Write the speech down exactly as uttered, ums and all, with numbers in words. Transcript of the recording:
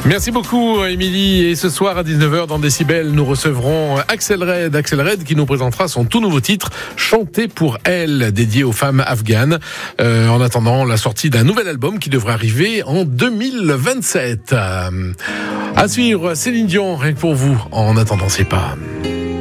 Merci beaucoup, Émilie. Et ce soir à dix-neuf heures dans Décibel, nous recevrons Axel Red. Axel Red qui nous présentera son tout nouveau titre, Chanter pour elle, dédié aux femmes afghanes. Euh, en attendant la sortie d'un nouvel album qui devrait arriver en deux mille vingt-sept. Euh, à suivre, Céline Dion, rien que pour vous. En attendant, c'est pas...